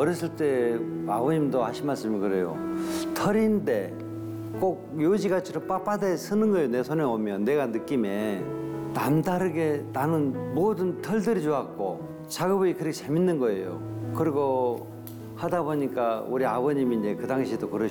어렸을 때 아버님도 하신 말씀이 그래요. 털인데 꼭 요지같이로 빳빳하게 서는 거예요. 내 손에 오면 내가 느낌에 남다르게 나는 모든 털들이 좋았고 작업이 그렇게 재밌는 거예요. 그리고 하다 보니까 우리 아버님이 이제 그 당시에도 그러시